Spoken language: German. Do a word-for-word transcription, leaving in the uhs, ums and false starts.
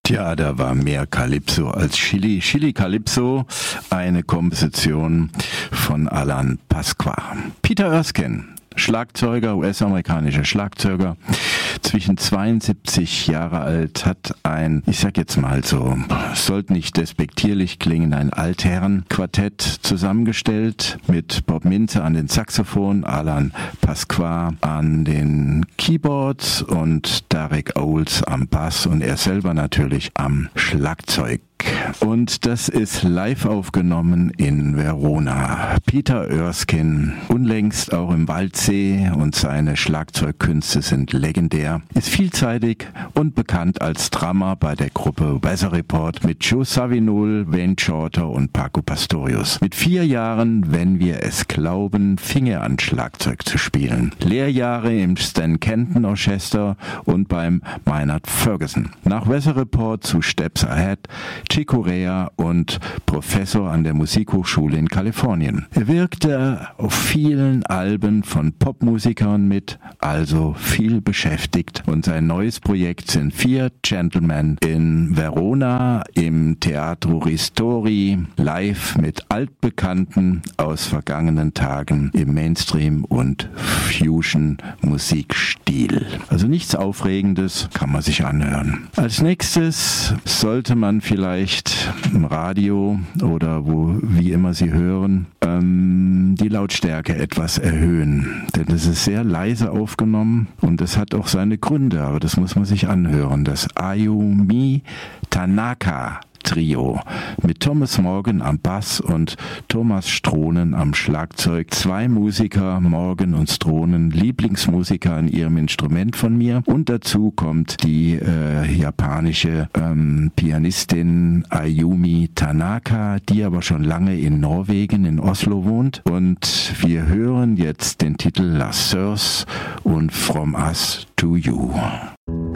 Tja, da war mehr Calypso als Chili. Chili Calypso, eine Komposition von Alan Pasqua. Peter Erskine, Schlagzeuger, U S-amerikanischer Schlagzeuger, zwischen zweiundsiebzig Jahre alt, hat ein, ich sag jetzt mal so, sollte nicht despektierlich klingen, ein Altherren-Quartett zusammengestellt mit Bob Mintze an den Saxophon, Alan Pasqua an den Keyboards und Derek Olds am Bass und er selber natürlich am Schlagzeug. Und das ist live aufgenommen in Verona. Peter Erskine, unlängst auch im Waldsee, und seine Schlagzeugkünste sind legendär, ist vielseitig und bekannt als Drummer bei der Gruppe Weather Report mit Joe Zawinul, Wayne Shorter und Paco Pastorius. Mit vier Jahren, wenn wir es glauben, fing er an, Schlagzeug zu spielen. Lehrjahre im Stan Kenton Orchester und beim Maynard Ferguson. Nach Weather Report zu Steps Ahead, Chick Corea und Professor an der Musikhochschule in Kalifornien. Er wirkte auf vielen Alben von Popmusikern mit, also viel beschäftigt. Und sein neues Projekt sind vier Gentlemen in Verona im Teatro Ristori, live mit Altbekannten aus vergangenen Tagen im Mainstream- und Fusion-Musikstil. Also nichts Aufregendes, kann man sich anhören. Als nächstes sollte man vielleicht im Radio oder wo, wie immer Sie hören, ähm, die Lautstärke etwas erhöhen. Denn das ist sehr leise aufgenommen und das hat auch seine Gründe, aber das muss man sich anhören. Das Ayumi Tanaka Trio mit Thomas Morgan am Bass und Thomas Stronen am Schlagzeug. Zwei Musiker, Morgan und Stronen, Lieblingsmusiker an ihrem Instrument von mir. Und dazu kommt die äh, japanische ähm, Pianistin Ayumi Tanaka, die aber schon lange in Norwegen, in Oslo wohnt. Und wir hören jetzt den Titel La Source und From Us to You.